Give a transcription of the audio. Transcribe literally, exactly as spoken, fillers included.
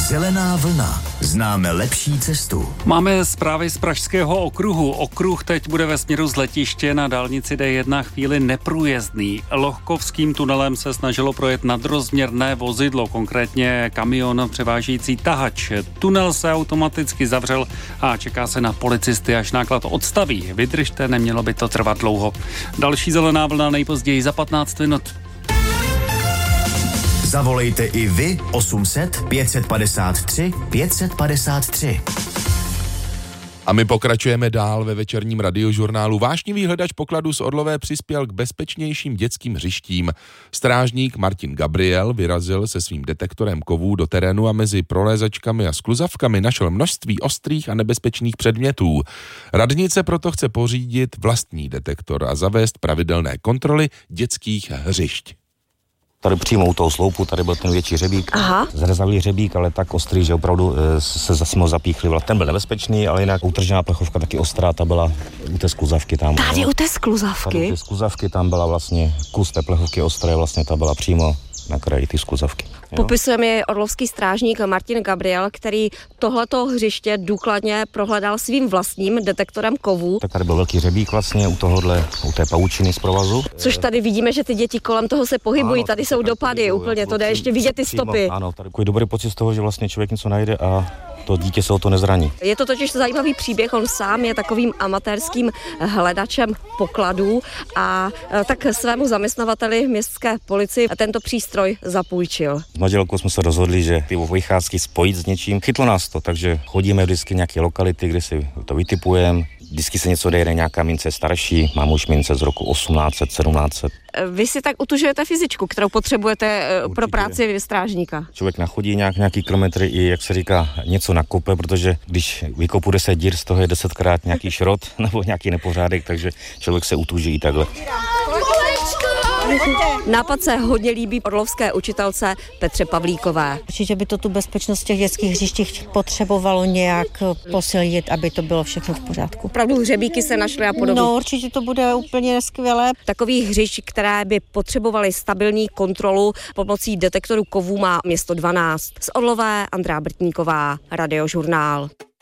Zelená vlna. Známe lepší cestu. Máme zprávy z Pražského okruhu. Okruh teď bude ve směru z letiště na dálnici D jedna chvíli neprůjezdný. Lohkovským tunelem se snažilo projet nadrozměrné vozidlo, konkrétně kamion převážející tahač. Tunel se automaticky zavřel a čeká se na policisty, až náklad odstaví. Vydržte, nemělo by to trvat dlouho. Další zelená vlna nejpozději za patnáct minut. Zavolejte i vy osm set pět padesát tři pět padesát tři. A my pokračujeme dál ve večerním radiožurnálu. Vášnivý hledač pokladů z Orlové přispěl k bezpečnějším dětským hřištím. Strážník Martin Gabriel vyrazil se svým detektorem kovů do terénu a mezi prolézačkami a skluzavkami našel množství ostrých a nebezpečných předmětů. Radnice proto chce pořídit vlastní detektor a zavést pravidelné kontroly dětských hřišť. Tady přímo u toho sloupu, tady byl ten větší hřebík, Aha. zrezavý hřebík, ale tak ostrý, že opravdu se zase ho zapíchli. Ten byl nebezpečný, ale jinak utržená plechovka taky ostrá, ta byla u té skluzavky tam. Tady no. u té skluzavky? Tady u té skluzavky tam byla vlastně kus té plechovky ostré, vlastně ta byla přímo na kraji ty skluzavky. Popisuje mi orlovský strážník Martin Gabriel, který tohleto hřiště důkladně prohledal svým vlastním detektorem kovů. Tak tady byl velký hřebík vlastně u tohohle, u té pavučiny z provazu. Což tady vidíme, že ty děti kolem toho se pohybují, ano, tady jsou dopady, úplně to jde ještě vidět ty stopy. Ano, tady je dobrý pocit z toho, že vlastně člověk něco najde a to dítě se o to nezraní. Je to totiž zajímavý příběh, on sám je takovým amatérským hledačem pokladů a tak svému zaměstnavateli městské policii tento přístroj zapůjčil. S manželkou jsme se rozhodli, že ty vycházky spojit s něčím. Chytlo nás to, takže chodíme vždycky nějaké lokality, kde si to vytipujeme. Vždycky se něco dejde, nějaká mince starší, mám už mince z roku osmnáct set, sedmnáct set. Vy si tak utužujete fyzičku, kterou potřebujete určitě pro práci strážníka. Člověk nachodí nějak, nějaký kilometry i, jak se říká, něco nakope, protože když vykopu deset dír, z toho je desetkrát nějaký šrot nebo nějaký nepořádek, takže člověk se utuží i takhle. Nápad se hodně líbí orlovské učitelce Petře Pavlíkové. Určitě by to tu bezpečnost v těch dětských hřištích potřebovalo nějak posilit, aby to bylo všechno v pořádku. Opravdu hřebíky se našly a podobně. No určitě to bude úplně skvělé. Takových hřišť, které by potřebovaly stabilní kontrolu pomocí detektoru kovů, má město dvanáct. Z Orlové Andrea Brtníková, Radiožurnál.